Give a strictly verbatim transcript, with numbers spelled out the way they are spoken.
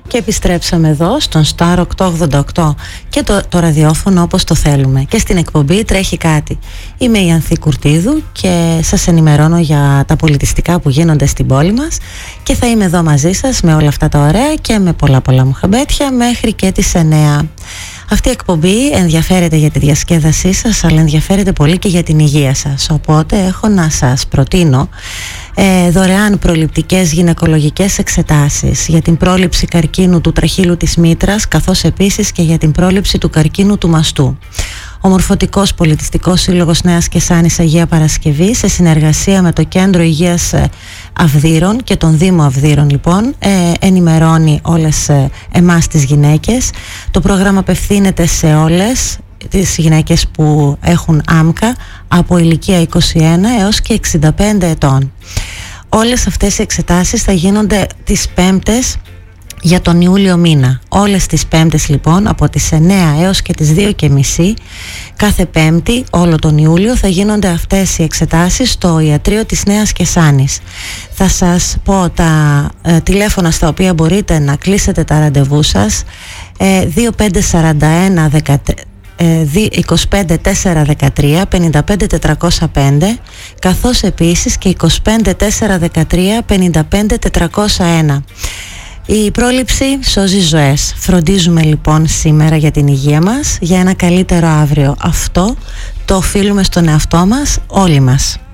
Και επιστρέψαμε εδώ στον Star οκτακόσια ογδόντα οκτώ και το, το ραδιόφωνο όπως το θέλουμε. Και στην εκπομπή τρέχει κάτι. Είμαι η Ανθή Κουρτίδου και σας ενημερώνω για τα πολιτιστικά που γίνονται στην πόλη μας και θα είμαι εδώ μαζί σας με όλα αυτά τα ωραία και με πολλά πολλά μουχαμπέτια μέχρι και τις εννέα. Αυτή η εκπομπή ενδιαφέρεται για τη διασκέδασή σας, αλλά ενδιαφέρεται πολύ και για την υγεία σας. Οπότε έχω να σας προτείνω ε, δωρεάν προληπτικές γυναικολογικές εξετάσεις για την πρόληψη καρκίνου του τραχύλου της μήτρας, καθώς επίσης και για την πρόληψη του καρκίνου του μαστού. Ο Μορφωτικός Πολιτιστικός Σύλλογος Νέας Κεσάνης Αγία Παρασκευή, σε συνεργασία με το Κέντρο Υγείας Αυδείρων και τον Δήμο Αυδείρων, λοιπόν, ε, ενημερώνει όλες ε, εμάς τις γυναίκες. Το πρόγραμμα απευθύνεται σε όλες τις γυναίκες που έχουν άμκα από ηλικία είκοσι ένα έως και εξήντα πέντε ετών. Όλες αυτές οι εξετάσεις θα γίνονται τις Πέμπτες για τον Ιούλιο μήνα. Όλες τις Πέμπτες, λοιπόν, από τις εννέα έως και τις δύο και μισή κάθε Πέμπτη όλο τον Ιούλιο θα γίνονται αυτές οι εξετάσεις στο ιατρείο της Νέας Κεσάνης. Θα σας πω τα ε, τηλέφωνα στα οποία μπορείτε να κλείσετε τα ραντεβού σας, ε, δύο πέντε τέσσερα ένα είκοσι πέντε τετρακόσια δεκατρία πενήντα πέντε τετρακόσια πέντε, καθώς επίσης και είκοσι πέντε τετρακόσια δεκατρία πενήντα πέντε τετρακόσια ένα. Η πρόληψη σώζει ζωές. Φροντίζουμε λοιπόν σήμερα για την υγεία μας, για ένα καλύτερο αύριο. Αυτό το οφείλουμε στον εαυτό μας όλοι μας.